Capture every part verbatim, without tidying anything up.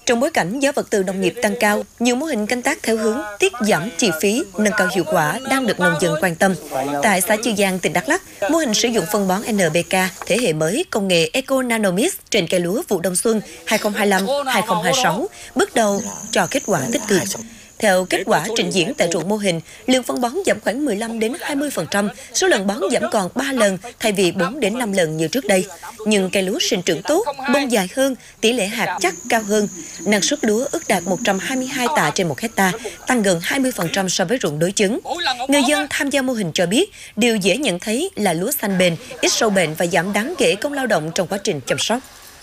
Trong bối cảnh giá vật tư nông nghiệp tăng cao, nhiều mô hình canh tác theo hướng tiết giảm chi phí, nâng cao hiệu quả đang được nông dân quan tâm. Tại xã Chư Giang, tỉnh Đắk Lắk, mô hình sử dụng phân bón en pê ca thế hệ mới công nghệ Eco Nanomix trên cây lúa vụ đông xuân hai không hai lăm hai không hai sáu bước đầu cho kết quả tích cực. Theo kết quả trình diễn tại ruộng mô hình, lượng phân bón giảm khoảng mười lăm đến hai mươi phần trăm, số lần bón giảm còn ba lần thay vì bốn đến năm lần như trước đây. Nhưng cây lúa sinh trưởng tốt, bông dài hơn, tỷ lệ hạt chắc cao hơn. Năng suất lúa ước đạt một trăm hai mươi hai tạ trên một hecta, tăng gần hai mươi phần trăm so với ruộng đối chứng. Người dân tham gia mô hình cho biết, điều dễ nhận thấy là lúa xanh bền, ít sâu bệnh và giảm đáng kể công lao động trong quá trình chăm sóc.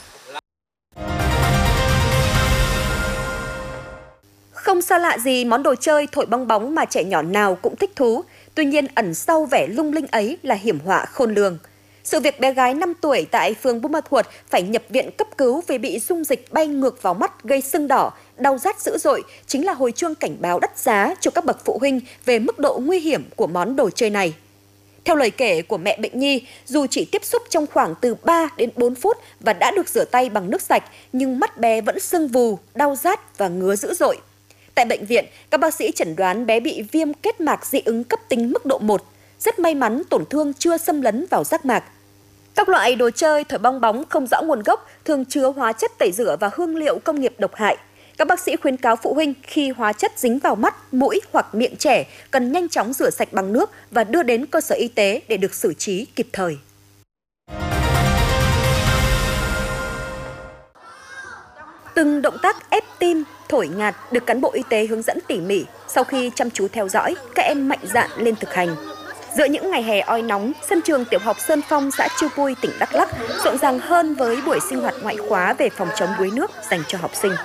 Không xa lạ gì món đồ chơi thổi bong bóng mà trẻ nhỏ nào cũng thích thú. Tuy nhiên ẩn sau vẻ lung linh ấy là hiểm họa khôn lường. Sự việc bé gái năm tuổi tại phường Buôn Ma Thuột phải nhập viện cấp cứu vì bị dung dịch bay ngược vào mắt gây sưng đỏ, đau rát dữ dội chính là hồi chuông cảnh báo đắt giá cho các bậc phụ huynh về mức độ nguy hiểm của món đồ chơi này. Theo lời kể của mẹ bệnh nhi, dù chỉ tiếp xúc trong khoảng từ ba đến bốn phút và đã được rửa tay bằng nước sạch, nhưng mắt bé vẫn sưng vù, đau rát và ngứa dữ dội. Tại bệnh viện, các bác sĩ chẩn đoán bé bị viêm kết mạc dị ứng cấp tính mức độ một. Rất may mắn tổn thương chưa xâm lấn vào giác mạc. Các loại đồ chơi thổi bong bóng không rõ nguồn gốc thường chứa hóa chất tẩy rửa và hương liệu công nghiệp độc hại. Các bác sĩ khuyến cáo phụ huynh khi hóa chất dính vào mắt, mũi hoặc miệng trẻ cần nhanh chóng rửa sạch bằng nước và đưa đến cơ sở y tế để được xử trí kịp thời. Từng động tác ép tim, thổi ngạt được cán bộ y tế hướng dẫn tỉ mỉ. Sau khi chăm chú theo dõi, các em mạnh dạn lên thực hành. Giữa những ngày hè oi nóng, sân trường tiểu học Sơn Phong, xã Chư Pui, tỉnh Đắk Lắk rộn ràng hơn với buổi sinh hoạt ngoại khóa về phòng chống đuối nước dành cho học sinh.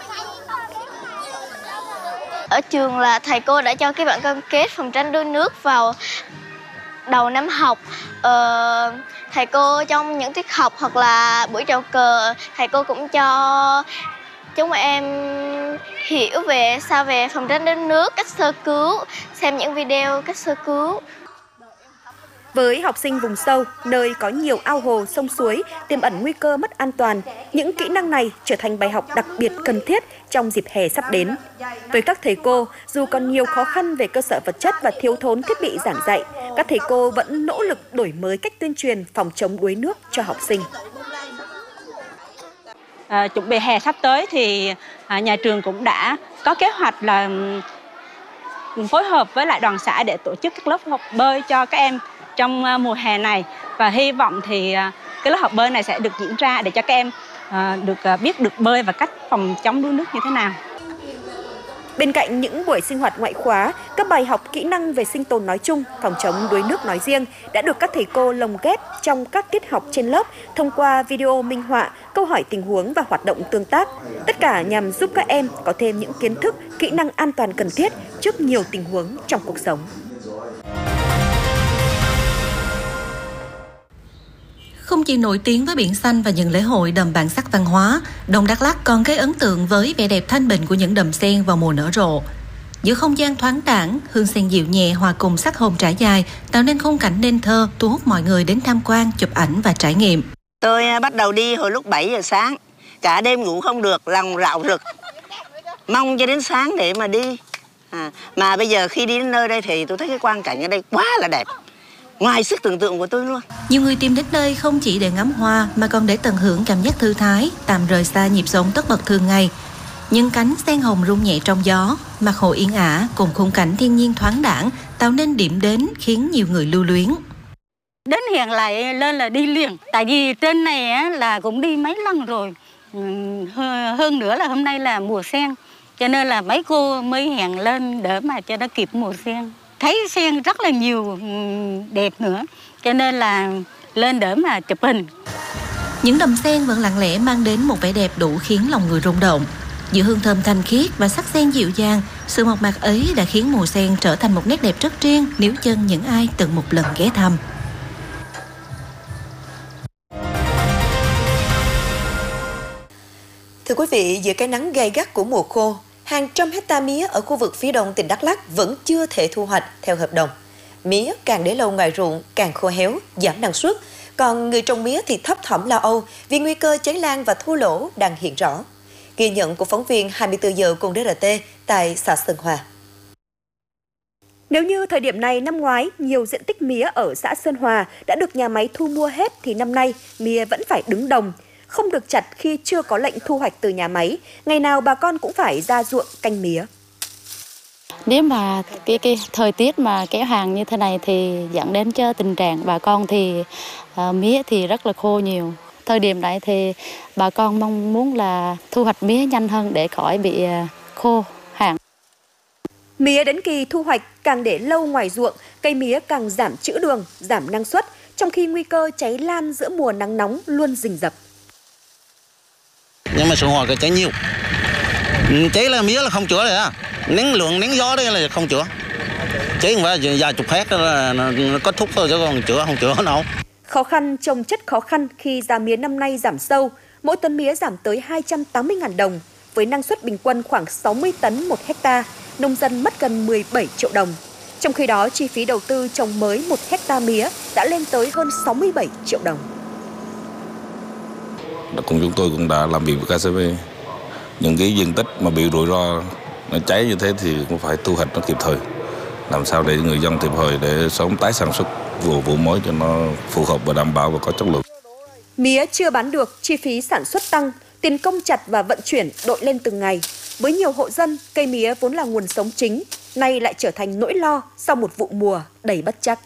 Ở trường là thầy cô đã cho các bạn cam kết phòng tránh đuối nước vào đầu năm học. Ờ, thầy cô trong những tiết học hoặc là buổi chào cờ, thầy cô cũng cho chúng em hiểu về sao về phòng tránh đuối nước, cách sơ cứu, xem những video cách sơ cứu. Với học sinh vùng sâu, nơi có nhiều ao hồ, sông suối, tiềm ẩn nguy cơ mất an toàn, những kỹ năng này trở thành bài học đặc biệt cần thiết trong dịp hè sắp đến. Với các thầy cô, dù còn nhiều khó khăn về cơ sở vật chất và thiếu thốn thiết bị giảng dạy, các thầy cô vẫn nỗ lực đổi mới cách tuyên truyền phòng chống đuối nước cho học sinh. À, chuẩn bị hè sắp tới thì à, nhà trường cũng đã có kế hoạch là phối hợp với lại đoàn xã để tổ chức các lớp học bơi cho các em trong uh, mùa hè này, và hy vọng thì uh, cái lớp học bơi này sẽ được diễn ra để cho các em uh, được uh, biết được bơi và cách phòng chống đuối nước như thế nào. Bên cạnh những buổi sinh hoạt ngoại khóa, các bài học kỹ năng về sinh tồn nói chung, phòng chống đuối nước nói riêng đã được các thầy cô lồng ghép trong các tiết học trên lớp thông qua video minh họa, câu hỏi tình huống và hoạt động tương tác. Tất cả nhằm giúp các em có thêm những kiến thức, kỹ năng an toàn cần thiết trước nhiều tình huống trong cuộc sống. Không chỉ nổi tiếng với biển xanh và những lễ hội đậm bản sắc văn hóa, Đông Đắk Lắk còn gây ấn tượng với vẻ đẹp thanh bình của những đầm sen vào mùa nở rộ. Giữa không gian thoáng đãng, hương sen dịu nhẹ hòa cùng sắc hồng trải dài tạo nên khung cảnh nên thơ, thu hút mọi người đến tham quan, chụp ảnh và trải nghiệm. Tôi bắt đầu đi hồi lúc bảy giờ sáng, cả đêm ngủ không được, lòng rạo rực, mong cho đến sáng để mà đi. À, mà bây giờ khi đi đến nơi đây thì tôi thấy cái quang cảnh ở đây quá là đẹp, ngoài sức tưởng tượng của tôi luôn. Nhiều người tìm đến đây không chỉ để ngắm hoa mà còn để tận hưởng cảm giác thư thái, tạm rời xa nhịp sống tất bật thường ngày. Những cánh sen hồng rung nhẹ trong gió, mặt hồ yên ả cùng khung cảnh thiên nhiên thoáng đãng tạo nên điểm đến khiến nhiều người lưu luyến. Đến hiện lại lên là đi liền, tại vì trên này á, là cũng đi mấy lần rồi. Hơn nữa là hôm nay là mùa sen, cho nên là mấy cô mới hẹn lên để mà cho nó kịp mùa sen. Thấy sen rất là nhiều đẹp nữa, cho nên là lên để mà chụp hình. Những đầm sen vẫn lặng lẽ mang đến một vẻ đẹp đủ khiến lòng người rung động. Giữa hương thơm thanh khiết và sắc sen dịu dàng, sự mộc mạc ấy đã khiến mùa sen trở thành một nét đẹp rất riêng nếu chân những ai từng một lần ghé thăm. Thưa quý vị, giữa cái nắng gay gắt của mùa khô, hàng trăm hecta mía ở khu vực phía đông tỉnh Đắk Lắk vẫn chưa thể thu hoạch theo hợp đồng. Mía càng để lâu ngoài ruộng càng khô héo, giảm năng suất, còn người trồng mía thì thấp thỏm lo âu vì nguy cơ cháy lan và thua lỗ đang hiện rõ. Ghi nhận của phóng viên hai mươi tư giờ cùng đê rờ tê tại xã Sơn Hòa. Nếu như thời điểm này năm ngoái, nhiều diện tích mía ở xã Sơn Hòa đã được nhà máy thu mua hết thì năm nay mía vẫn phải đứng đồng, không được chặt khi chưa có lệnh thu hoạch từ nhà máy. Ngày nào bà con cũng phải ra ruộng canh mía. Nếu mà cái cái thời tiết mà kéo hàng như thế này thì dẫn đến cho tình trạng bà con thì uh, mía thì rất là khô nhiều. Thời điểm này thì bà con mong muốn là thu hoạch mía nhanh hơn để khỏi bị uh, khô hàng. Mía đến kỳ thu hoạch càng để lâu ngoài ruộng, cây mía càng giảm trữ đường, giảm năng suất, trong khi nguy cơ cháy lan giữa mùa nắng nóng luôn rình rập. Nhưng mà Sơn Hòa cái cháy nhiều, cháy là mía là không chữa rồi á, nén lượng nén gió đấy là không chữa, cháy không phải vài chục hectare là nó kết thúc thôi chứ còn chữa không chữa đâu. Khó khăn trồng chất khó khăn khi giá mía năm nay giảm sâu, mỗi tấn mía giảm tới hai trăm tám mươi nghìn đồng, với năng suất bình quân khoảng sáu mươi tấn một hecta, nông dân mất gần mười bảy triệu đồng. Trong khi đó, chi phí đầu tư trồng mới một hecta mía đã lên tới hơn sáu mươi bảy triệu đồng. Cùng chúng tôi cũng đã làm việc với ca xê bê. Những cái diện tích mà bị rủi ro nó cháy như thế thì cũng phải thu hoạch nó kịp thời. Làm sao để người dân kịp thời để sớm tái sản xuất vụ vụ mới cho nó phù hợp và đảm bảo và có chất lượng. Mía chưa bán được, chi phí sản xuất tăng, tiền công chặt và vận chuyển đội lên từng ngày. Với nhiều hộ dân, cây mía vốn là nguồn sống chính, nay lại trở thành nỗi lo sau một vụ mùa đầy bất trắc.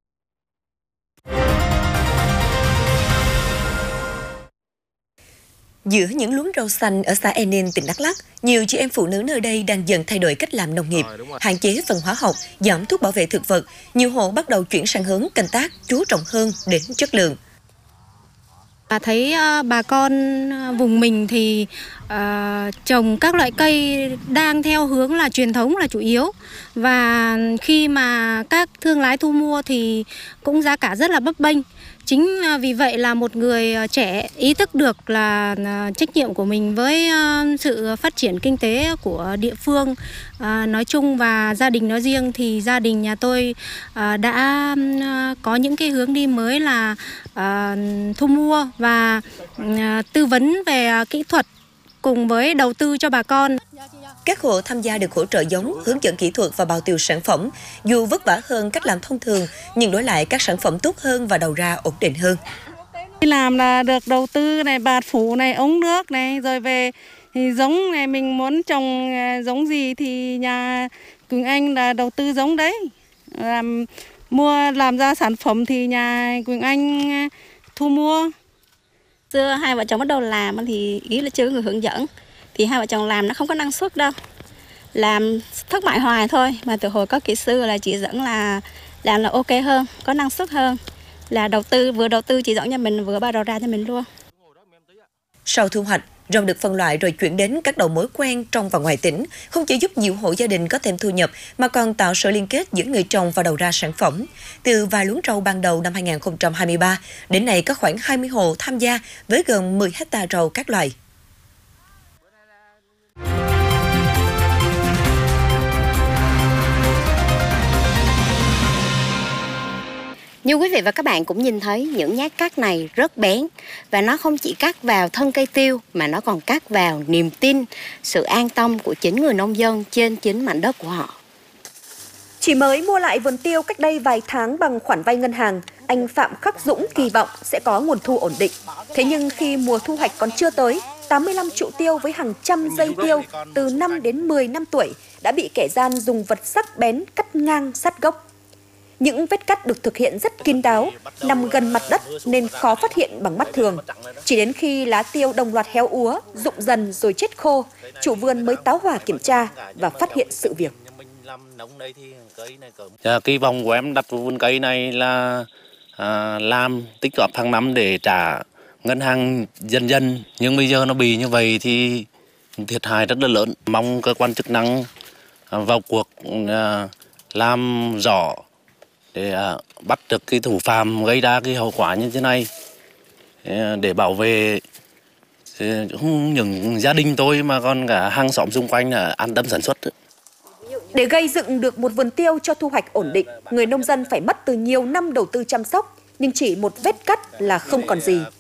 Giữa những luống rau xanh ở xã Enin, tỉnh Đắk Lắk, nhiều chị em phụ nữ nơi đây đang dần thay đổi cách làm nông nghiệp, hạn chế phân hóa học, giảm thuốc bảo vệ thực vật. Nhiều hộ bắt đầu chuyển sang hướng canh tác, chú trọng hơn đến chất lượng. À, thấy uh, bà con vùng mình thì uh, trồng các loại cây đang theo hướng là truyền thống là chủ yếu, và khi mà các thương lái thu mua thì cũng giá cả rất là bấp bênh. Chính vì vậy là một người trẻ ý thức được là trách nhiệm của mình với sự phát triển kinh tế của địa phương nói chung và gia đình nói riêng, thì gia đình nhà tôi đã có những cái hướng đi mới là thu mua và tư vấn về kỹ thuật cùng với đầu tư cho bà con. Các hộ tham gia được hỗ trợ giống, hướng dẫn kỹ thuật và bao tiêu sản phẩm. Dù vất vả hơn cách làm thông thường, nhưng đổi lại các sản phẩm tốt hơn và đầu ra ổn định hơn. Đi làm là được đầu tư này, bạt phủ này, ống nước này, rồi về thì giống này, mình muốn trồng giống gì thì nhà Quỳnh Anh là đầu tư giống đấy. Làm, mua làm ra sản phẩm thì nhà Quỳnh Anh thu mua. Xưa hai vợ chồng bắt đầu làm thì ý là chưa có người hướng dẫn, thì hai vợ chồng làm nó không có năng suất đâu, làm thất bại hoài thôi. Mà từ hồi có kỹ sư là chỉ dẫn là làm là ok hơn, có năng suất hơn, là đầu tư vừa đầu tư chỉ dẫn cho mình vừa bao đầu ra cho mình luôn. Sau thu hoạch, rau được phân loại rồi chuyển đến các đầu mối quen trong và ngoài tỉnh, không chỉ giúp nhiều hộ gia đình có thêm thu nhập mà còn tạo sự liên kết giữa người trồng và đầu ra sản phẩm. Từ vài luống rau ban đầu năm hai nghìn không trăm hai mươi ba, đến nay có khoảng hai mươi hộ tham gia với gần mười hectare rau các loại. Như quý vị và các bạn cũng nhìn thấy, những nhát cắt này rất bén và nó không chỉ cắt vào thân cây tiêu mà nó còn cắt vào niềm tin, sự an tâm của chính người nông dân trên chính mảnh đất của họ. Chỉ mới mua lại vườn tiêu cách đây vài tháng bằng khoản vay ngân hàng, anh Phạm Khắc Dũng kỳ vọng sẽ có nguồn thu ổn định. Thế nhưng khi mùa thu hoạch còn chưa tới, tám mươi lăm trụ tiêu với hàng trăm dây tiêu từ năm đến mười năm tuổi đã bị kẻ gian dùng vật sắc bén cắt ngang sát gốc. Những vết cắt được thực hiện rất kín đáo, nằm gần mặt đất nên khó phát hiện bằng mắt thường. Chỉ đến khi lá tiêu đồng loạt héo úa, rụng dần rồi chết khô, chủ vườn mới táo hỏa kiểm tra và phát hiện sự việc. À, kỳ vọng của em đặt vào vườn cây này là à, làm tích góp hàng năm để trả ngân hàng dần dần. Nhưng bây giờ nó bị như vậy thì thiệt hại rất là lớn. Mong cơ quan chức năng à, vào cuộc à, làm rõ để à, bắt được cái thủ phạm gây ra cái hậu quả như thế này, để bảo vệ không những gia đình tôi mà còn cả hàng xóm xung quanh là an tâm sản xuất. Để gây dựng được một vườn tiêu cho thu hoạch ổn định, người nông dân phải mất từ nhiều năm đầu tư chăm sóc, nhưng chỉ một vết cắt là không còn gì.